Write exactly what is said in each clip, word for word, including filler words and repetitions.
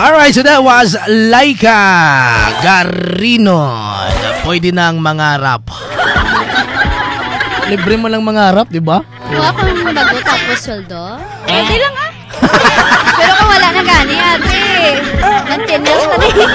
Alright, so that was Laika Garino. Pwede nang mangarap. Libre mo lang mangarap, di ba? Kuha kang bago tapos sweldo. Pwede lang ah. Pero kung wala na gani, ate. Maintenance na rin.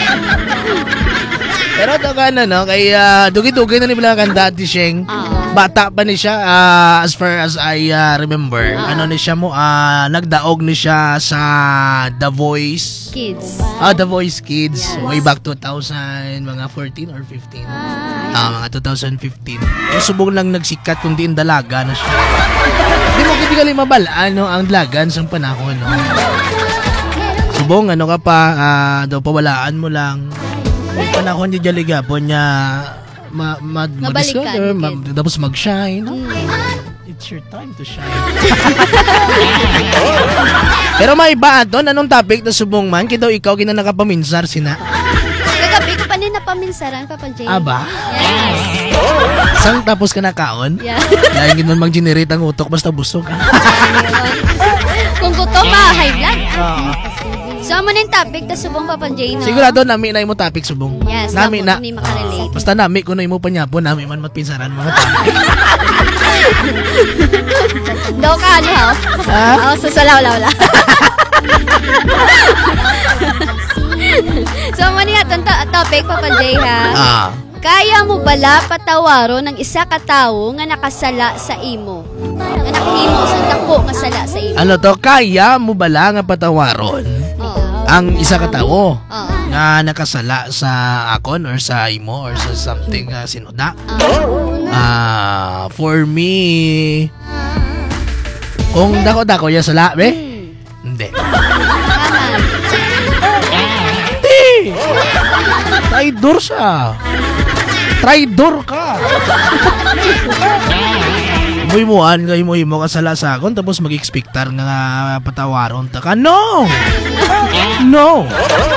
Pero ito ka na, no? Kaya dugi-dugi na nila kan dati siyang. Bata pa ni siya, uh, as far as I uh, remember. Uh-huh. Ano ni siya mo, uh, nagdaog ni siya sa The Voice Kids. Ah, The Voice Kids. Yes. Way back two thousand, mga fourteen or fifteen. Ah, uh, mga two thousand fifteen. Yung subong lang nagsikat kundi ang dalaga na siya. Hindi mo hindi ka mabalaan, no, ang dalagan sa panahon, no? Subong, ano ka pa, uh, daw pawalaan mo lang. Yung panahon niya jaligapon niya, ma, ma, mag-discover, ma, tapos mag-shine. Mm. It's your time to shine. Pero may iba doon, anong topic na subong man? Kito ikaw, kina nakapaminsar, sina? Kagabi ko pa din napaminsaran, Papa Jay. Aba? Yes. Sang tapos ka na kaon? Yeah. Dahil ganoon mag-generate ang utok, basta busog ka. Kung gutom ka, high blood. Oo. So, mo na yung topic na subong, Papa Jay, no? Sigurado, nami na yung topic subong. Yes, nami na. Nami makarelate. Basta nami, kung na yung panyapo, nami man matpinsaran mga topic. Daw ka, ano, ha? Ha? Oo, susalaw-law-la. So, mo na yung topic, Papa Jay, ha? Ah. Kaya mo bala patawaro ng isa ka tawo nga nakasala sa imo? Nga nakahimo sa dako nga sala sa imo. Ano to? Kaya mo bala nga patawaron Oo. ang isa ka tawo Oo. nga nakasala sa akon or sa imo or sa something uh, sinuda? Ah, uh, for me, kung dako-dako ya sala, be? Hmm. Hindi. Tama. Hindi. Traidor siya. Traidor ka. Muimuan kay mo imo kasala sa akon tapos mag-expectar nga patawaron ta ka. No. No.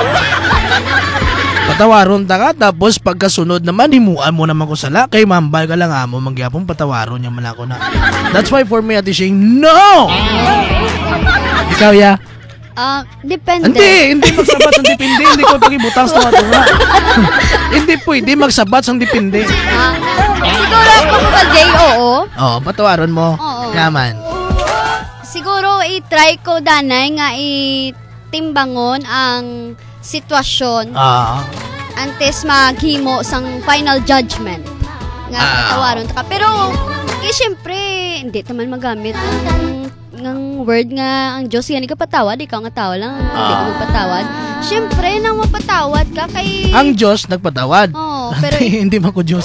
Patawaron ta ka tapos pagkasunod naman himuan mo naman ko sala kay mambal ka lang amo magyapon patawaron niya man ako na. That's why for me Ate Shing, no. Ikaw ya? Ah, uh, depende. Hindi, hindi magsabat sa depende. Hindi ko pag-ibutang sa mga. Hindi pwede magsabat sa depende. Ah, siguro ako Papa Jay, oo. Oo, patawaron mo. Oo. Yaman. Siguro i-try ko danay nga itimbangon ang sitwasyon. Ah. Antes maghimo sang final judgment. Nga Ah. patawaron ta ka. Pero eh, syempre, hindi naman magamit ang ng word nga ang Diyos yan ka patawad, ikaw nga tawa lang, hindi ka magpatawad. Syempre, nang mapatawad ka kay... Ang Diyos nagpatawad. Oo, pero... hindi man ko Diyos.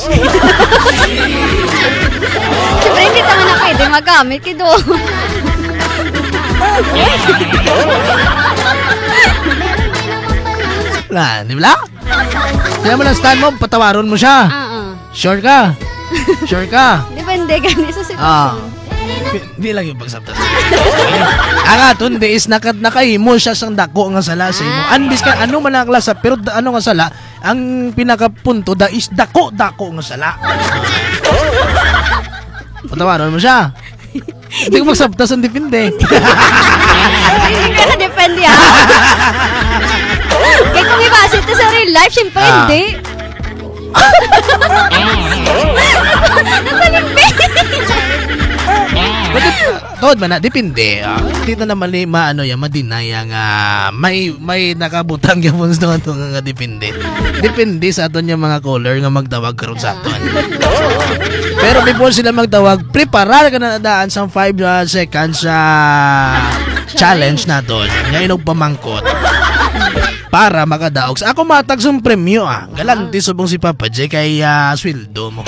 Syempre, hindi naman na pwede magamit kido. Wala, di ba? Kaya mo lang stand mo, patawaron mo siya. Oo. Sure ka? Sure ka? Depende gani sa Ah. sitwasyon. Hindi lang yung pagsabtas. Ang aton di is nakat nakahimo siya sang dako nga sala sa imo. Anbis ka ano man ang klasa pero da, ano nga sala, ang pinakapunto da is dako dako nga sala. Patawaron mo siya. Hindi ko magsabtas ang depende. Hindi ka na depende ha. Kaya kung ibasa ito sa real life, syempre Ah. hindi. Tod man na depende. Ah, hindi na naman li maano ya madinay ang uh, may may nakabutang gyapon sa ato nga depende. Depende sa aton yung mga caller nga magtawag karon sa aton. Pero before sila magtawag, preparar ka na daan sa five uh, seconds sa uh, challenge naton. Nga inog pamangkot. Para makadaog. Ako matag sa premyo ah. Galanti subong si Papa J kay uh, sweldo mo.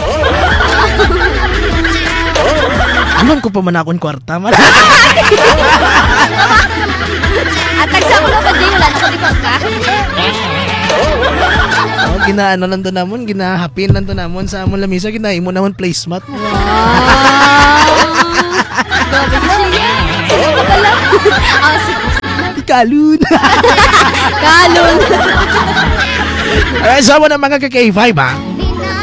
Anong ko pa man akong kwarta man? At tagsa ko na pa din, wala na ko di ka. Oh, ginaano nanto namon, ginahapin nanto namon sa amon lamisa, ginaimo namon placemat. Wow! Grabe ko siya. Ano ka pala? Ah, Kalun. Kalun. Alright, so mo na mga ka-K five ha.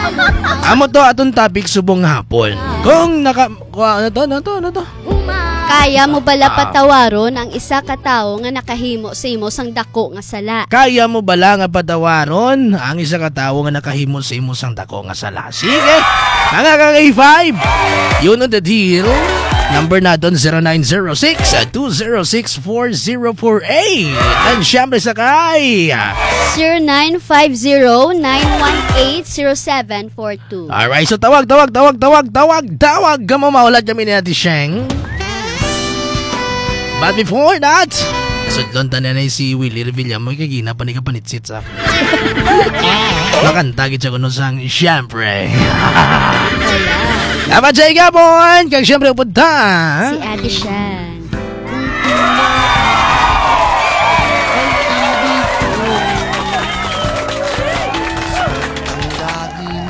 Amo to atong topic subong hapon. Kung naka... Ano to? Ano to? Ano to? Kaya mo bala Ah. patawaron ang isa ka tawo nga nakahimo sa imo sang dako nga sala? Kaya mo bala nga patawaron ang isa ka tawo nga nakahimo sa imo sang dako nga sala? Sige, mga ka-K five, you know the deal. Number natin zero nine zero six, two zero six, four zero four eight. And syempre sakay. zero nine five zero, nine one eight, zero seven four two. Alright, so tawag, tawag, tawag, tawag, tawag, tawag. Gamo maulat kami ni Ate Sheng. But before that, sudlon tanan na si Willie Revilla mo kagina pa ni kapanitsit sa akin. Makanta kita ko nun sang syempre. Dapat siya igabon, kag syempre upunta. Si Ate siya.